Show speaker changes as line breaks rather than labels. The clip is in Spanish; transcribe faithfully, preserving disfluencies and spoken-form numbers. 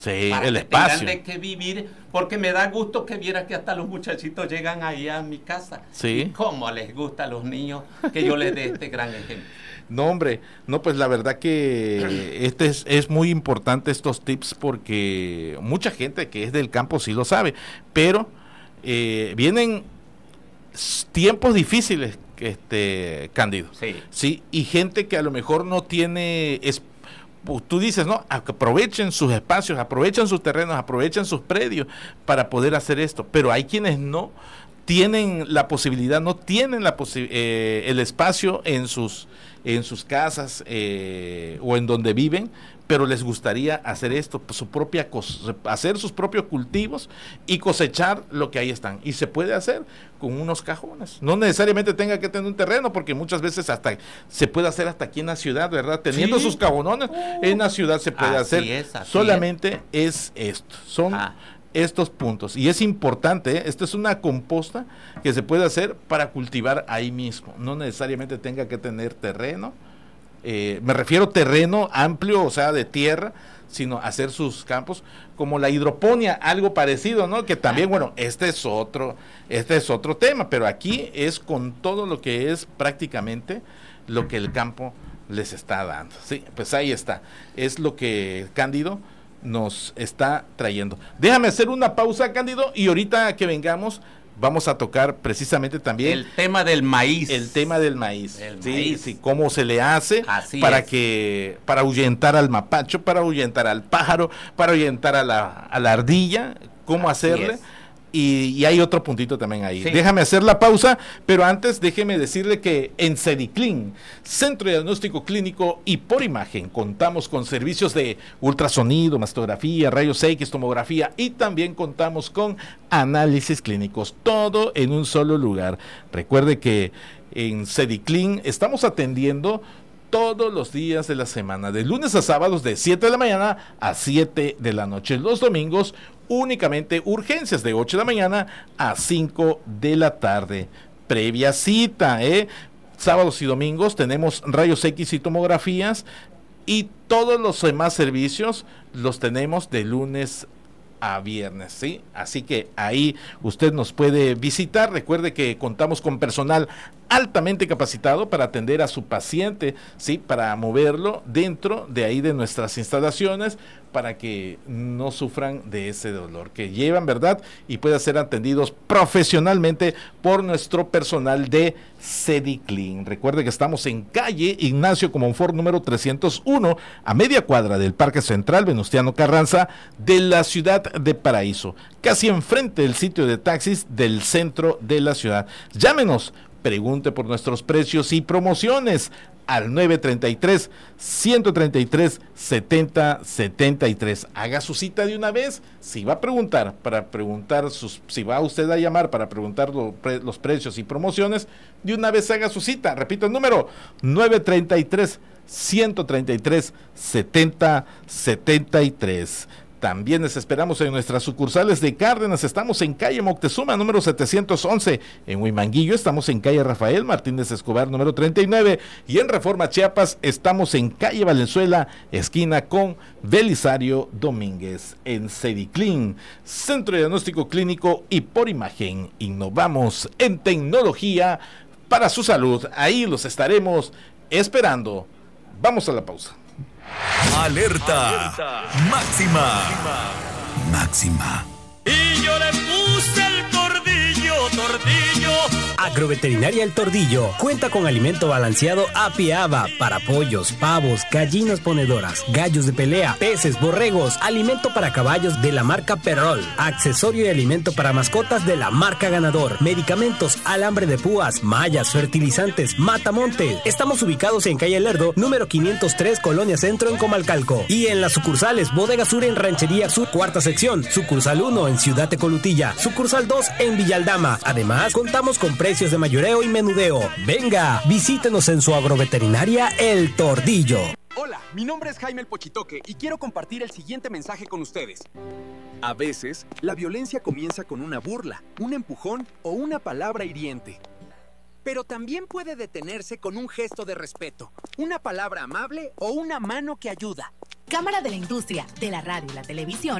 Sí,
para
el
que
espacio.
tengan de qué vivir, porque me da gusto que viera que hasta los muchachitos llegan ahí a mi casa.
Sí.
Y cómo les gusta a los niños que yo les dé este gran ejemplo.
No, hombre, no, pues la verdad que este es, es muy importante estos tips porque mucha gente que es del campo sí lo sabe, pero eh, vienen s- tiempos difíciles, este, Cándido.
Sí.
Sí, y gente que a lo mejor no tiene, es, pu- tú dices, ¿no? Aprovechen sus espacios, aprovechen sus terrenos, aprovechen sus predios para poder hacer esto, pero hay quienes no tienen la posibilidad, no tienen la posi- eh, el espacio en sus en sus casas eh, o en donde viven, pero les gustaría hacer esto, pues, su propia cos- hacer sus propios cultivos y cosechar lo que ahí están. Y se puede hacer con unos cajones. No necesariamente tenga que tener un terreno, porque muchas veces hasta se puede hacer hasta aquí en la ciudad, ¿verdad? Teniendo
Sí.
sus cajonones,
Uh,
en la ciudad se puede
así
hacer.
es, así
Solamente es. es esto. Son
Ah.
estos puntos. Y es importante, ¿eh? Esta es una composta que se puede hacer para cultivar ahí mismo. No necesariamente tenga que tener terreno. Eh, me refiero terreno amplio, o sea, de tierra, sino hacer sus campos como la hidroponía, algo parecido, ¿no? Que también, bueno, este es otro, este es otro tema, pero aquí es con todo lo que es prácticamente lo que el campo les está dando. Sí, pues ahí está. Es lo que Cándido nos está trayendo. Déjame hacer una pausa, Cándido, y ahorita que vengamos vamos a tocar precisamente también
El tema del maíz.
el tema del maíz.
El
Sí,
maíz.
sí, cómo se le hace
Así
para
es.
que para ahuyentar al mapacho, para ahuyentar al pájaro, para ahuyentar a la, a la ardilla, cómo
Así
hacerle.
es.
Y, y hay otro puntito también ahí.
Sí.
Déjame hacer la pausa, pero antes déjeme decirle que en Cediclin, Centro de Diagnóstico Clínico y por Imagen, contamos con servicios de ultrasonido, mastografía, rayos X, tomografía y también contamos con análisis clínicos, todo en un solo lugar. Recuerde que en Cediclin estamos atendiendo todos los días de la semana, de lunes a sábados de siete de la mañana a siete de la noche. Los domingos únicamente urgencias de ocho de la mañana a cinco de la tarde. Previa cita, ¿eh? Sábados y domingos tenemos rayos X y tomografías y todos los demás servicios los tenemos de lunes a viernes, ¿sí? Así que ahí usted nos puede visitar. Recuerde que contamos con personal altamente capacitado para atender a su paciente, ¿sí? Para moverlo dentro de ahí de nuestras instalaciones para que no sufran de ese dolor que llevan, ¿verdad? Y puedan ser atendidos profesionalmente por nuestro personal de Cediclin. Recuerde que estamos en calle Ignacio Comonfort número trescientos uno, a media cuadra del Parque Central Venustiano Carranza de la ciudad de Paraíso, casi enfrente del sitio de taxis del centro de la ciudad. Llámenos, pregunte por nuestros precios y promociones al nueve treinta y tres, ciento treinta y tres, setenta setenta y tres. Haga su cita de una vez. Si va a preguntar, para preguntar, sus, si va usted a llamar para preguntar lo, pre, los precios y promociones, de una vez haga su cita. Repito el número, nueve treinta y tres, ciento treinta y tres, setenta setenta y tres. También les esperamos en nuestras sucursales de Cárdenas. Estamos en calle Moctezuma, número setecientos once. En Huimanguillo estamos en calle Rafael Martínez Escobar, número treinta y nueve. Y en Reforma Chiapas estamos en calle Valenzuela, esquina con Belisario Domínguez. En Cediclin, Centro de Diagnóstico Clínico y por Imagen, innovamos en tecnología para su salud. Ahí los estaremos esperando. Vamos a la pausa.
Alerta, Alerta. Máxima. Máxima.
Y yo le puse el tordillo, tordillo.
Agroveterinaria El Tordillo cuenta con alimento balanceado Apiaba para pollos, pavos, gallinas ponedoras, gallos de pelea, peces, borregos, alimento para caballos de la marca Perrol, accesorio y alimento para mascotas de la marca Ganador, medicamentos, alambre de púas, mallas, fertilizantes, matamonte. Estamos ubicados en calle Lerdo, número quinientos tres, Colonia Centro en Comalcalco. Y en las sucursales Bodega Sur en Ranchería Sur, cuarta sección, sucursal uno en Ciudad Tecolutilla, sucursal dos en Villaldama. Además, contamos con precios de mayoreo y menudeo. Venga, visítenos en su agroveterinaria El Tordillo.
Hola, mi nombre es Jaime el Pochitoque y quiero compartir el siguiente mensaje con ustedes. A veces, la violencia comienza con una burla, un empujón o una palabra hiriente.
Pero también puede detenerse con un gesto de respeto, una palabra amable o una mano que ayuda.
Cámara de la Industria, de la Radio y la Televisión